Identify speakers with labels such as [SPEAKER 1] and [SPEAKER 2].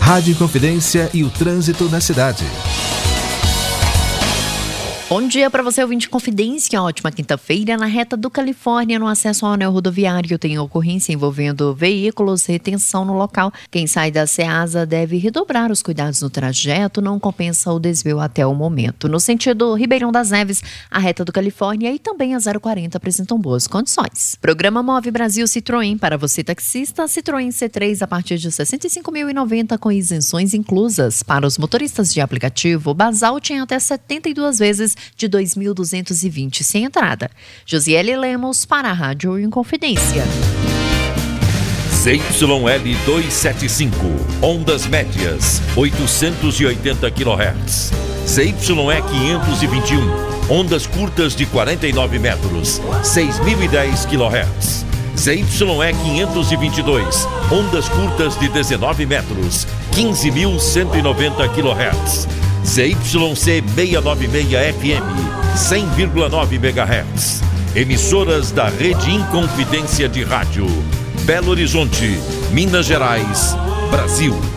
[SPEAKER 1] Rádio Inconfidência e o trânsito na cidade.
[SPEAKER 2] Bom dia para você, ouvinte Confidência. Ótima quinta-feira. Na reta do Califórnia, no acesso ao anel rodoviário, tem ocorrência envolvendo veículos, retenção no local. Quem sai da Ceasa deve redobrar os cuidados no trajeto, não compensa o desvio até o momento. No sentido Ribeirão das Neves, a reta do Califórnia e também a 040 apresentam boas condições. Programa Move Brasil Citroën. Para você taxista, Citroën C3 a partir de R$ 65.090 com isenções inclusas. Para os motoristas de aplicativo, Basalt em até 72 vezes de 2.220 sem entrada. Josiele Lemos para a Rádio Inconfidência.
[SPEAKER 3] ZYL 275, ondas médias, 880 kHz. ZYE 521, ondas curtas de 49 metros, 6.010 kHz. ZYE 522, ondas curtas de 19 metros, 15.190 kHz. ZYC 696 FM, 100,9 MHz. Emissoras da Rede Inconfidência de Rádio. Belo Horizonte, Minas Gerais, Brasil.